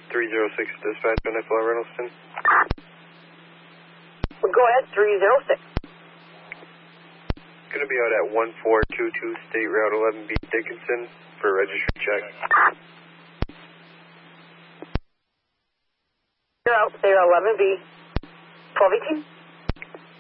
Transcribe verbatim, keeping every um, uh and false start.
three zero six dispatch on F L Reynoldston. Well, go ahead, three zero six. Going to be out at one four two two State Route eleven B Dickinson for a registry check. You're out, State Route eleven B, twelve eighteen.